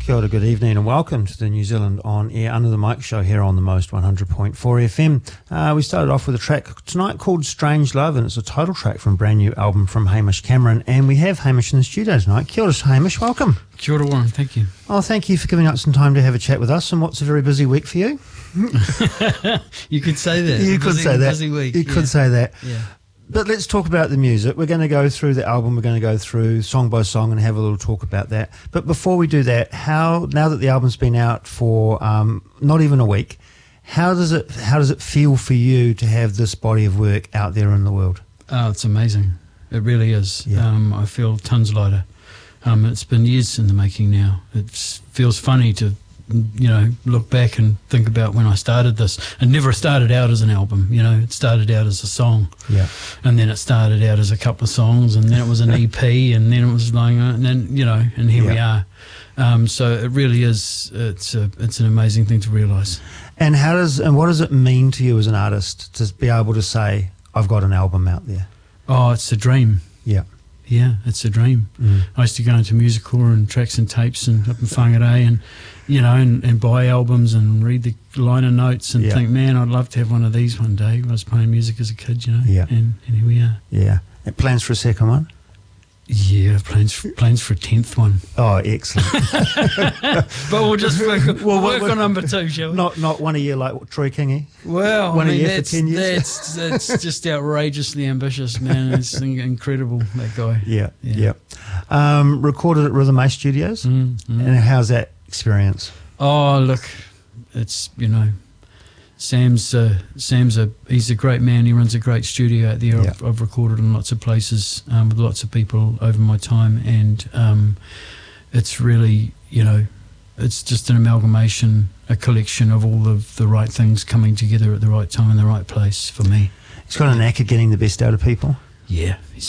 Kia ora, good evening and welcome to the New Zealand On Air Under the Mic show here on the Most 100.4 FM. We started off with a track tonight called Strange Love, and it's a title track from a brand new album from Hamish Cameron, and we have Hamish in the studio tonight. Kia ora, Hamish, welcome. Kia ora, Warren, thank you. Oh, thank you for giving up some time to have a chat with us, and what's a very busy week for you? You could say that. You could say that. Busy week. You could say that. Yeah. But let's talk about the music. We're going to go through the album. We're going to go through song by song and have a little talk about that. But before we do that, now that the album's been out for not even a week, how does it feel for you to have this body of work out there in the world? Oh, it's amazing. It really is. Yeah. I feel tons lighter. It's been years in the making now. It feels funny to look back and think about when I started this. It never started out as an album, it started out as a song. Yeah. And then it started out as a couple of songs, and then it was an EP, and then it was like, and then, and here we are. So it really is, it's an amazing thing to realise. And what does it mean to you as an artist to be able to say, I've got an album out there? Oh, it's a dream. Yeah. Yeah, it's a dream. I used to go into music hall and tracks and tapes and up in Whangarei and buy albums and read the liner notes and think, man, I'd love to have one of these one day. I was playing music as a kid, Yeah. and here we are. Yeah. And plans for a second one? Yeah, plans for a 10th one. Oh, excellent. But we'll just work on number 2, shall we? Not one a year like Troy Kingy? Well, One a year for 10 years? That's just outrageously ambitious, man. It's incredible, that guy. Yeah. Recorded at Rhythm A Studios. And how's that experience? Oh, look, it's, Sam's he's a great man. He runs a great studio out there. Yeah. I've recorded in lots of places with lots of people over my time, and it's really, it's just an amalgamation, a collection of all of the right things coming together at the right time in the right place for me. He's got a knack of getting the best out of people. Yeah,